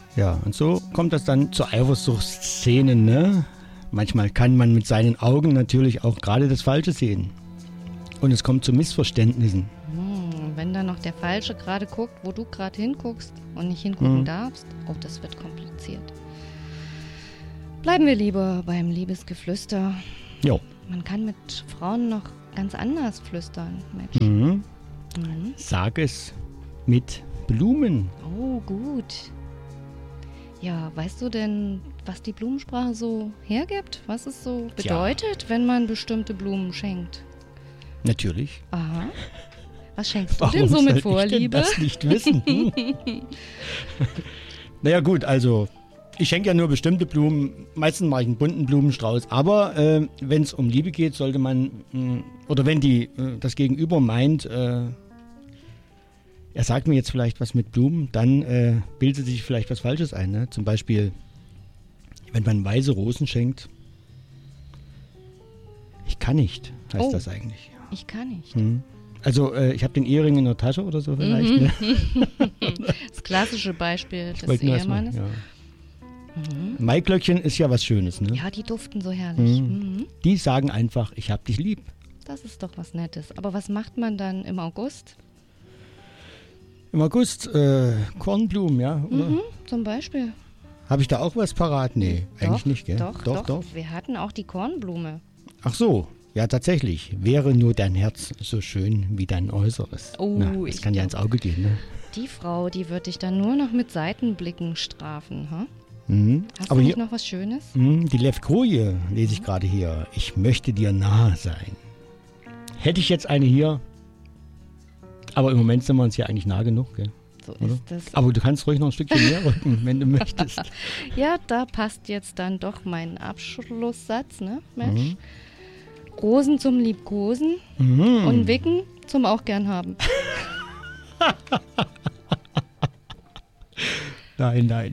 Ja, und so kommt das dann zu Eifersuchtsszenen, ne? Manchmal kann man mit seinen Augen natürlich auch gerade das Falsche sehen. Und es kommt zu Missverständnissen. Wenn dann noch der Falsche gerade guckt, wo du gerade hinguckst und nicht hingucken darfst, das wird kompliziert. Bleiben wir lieber beim Liebesgeflüster. Jo. Man kann mit Frauen noch ganz anders flüstern, Mensch. Sag es mit Blumen. Oh, gut. Ja, weißt du denn, was die Blumensprache so hergibt? Was es so bedeutet, wenn man bestimmte Blumen schenkt? Natürlich. Aha. Was schenkst du denn so mit Vorliebe? Ich das nicht wissen. Naja gut, also ich schenke ja nur bestimmte Blumen. Meistens mache ich einen bunten Blumenstrauß. Aber wenn es um Liebe geht, sollte man, oder wenn das Gegenüber meint, er sagt mir jetzt vielleicht was mit Blumen, dann bildet sich vielleicht was Falsches ein. Ne? Zum Beispiel, wenn man weiße Rosen schenkt. Ich kann nicht, heißt das eigentlich. Ich kann nicht. Also ich habe den Ehering in der Tasche oder so vielleicht. Ne? Das klassische Beispiel des Ehemannes. Maiglöckchen ist ja was Schönes. Ne? Ja, die duften so herrlich. Die sagen einfach, ich hab dich lieb. Das ist doch was Nettes. Aber was macht man dann im August? Im August Kornblumen, ja? Zum Beispiel. Habe ich da auch was parat? Nee, eigentlich nicht, gell? Doch. Wir hatten auch die Kornblume. Ach so, ja tatsächlich. Wäre nur dein Herz so schön wie dein Äußeres. Das kann ja ins Auge gehen, ne? Die Frau, die wird dich dann nur noch mit Seitenblicken strafen, ha? Hast Aber du nicht noch was Schönes? Die Levkoje lese ich gerade hier. Ich möchte dir nahe sein. Hätte ich jetzt eine hier, aber im Moment sind wir uns ja eigentlich nah genug, gell? So ist das. Aber du kannst ruhig noch ein Stückchen mehr rücken, wenn du möchtest. Ja, da passt jetzt dann doch mein Abschlusssatz, ne, Mensch? Rosen zum Liebkosen und Wicken zum auch gern haben. Nein.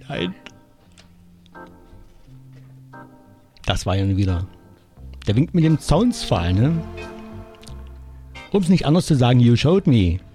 Das war ja nun wieder der Wink mit dem Zaunspfahl, ne? Um es nicht anders zu sagen, you showed me.